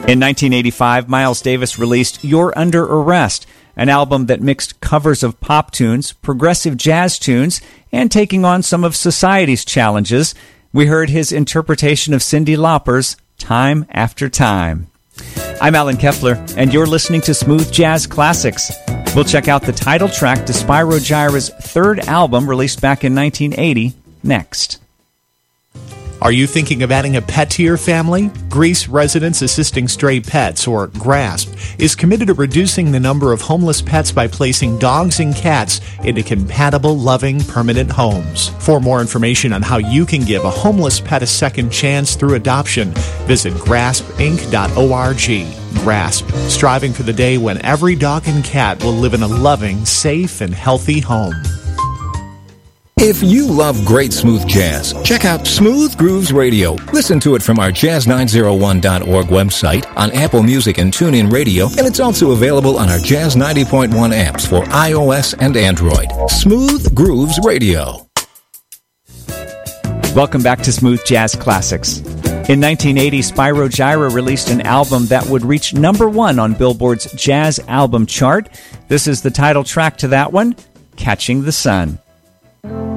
In 1985, Miles Davis released You're Under Arrest, an album that mixed covers of pop tunes, progressive jazz tunes, and taking on some of society's challenges. We heard his interpretation of Cyndi Lauper's Time After Time. I'm Alan Kepler, and you're listening to Smooth Jazz Classics. We'll check out the title track to Spyro Gyra's third album, released back in 1980, next. Are you thinking of adding a pet to your family? Greece Residents Assisting Stray Pets, or GRASP, is committed to reducing the number of homeless pets by placing dogs and cats into compatible, loving, permanent homes. For more information on how you can give a homeless pet a second chance through adoption, visit graspinc.org. GRASP, striving for the day when every dog and cat will live in a loving, safe, and healthy home. If you love great smooth jazz, check out Smooth Grooves Radio. Listen to it from our jazz901.org website, on Apple Music and TuneIn Radio, and it's also available on our Jazz 90.1 apps for iOS and Android. Smooth Grooves Radio. Welcome back to Smooth Jazz Classics. In 1980, Spyro Gyra released an album that would reach number 1 on Billboard's Jazz Album Chart. This is the title track to that one, Catching the Sun.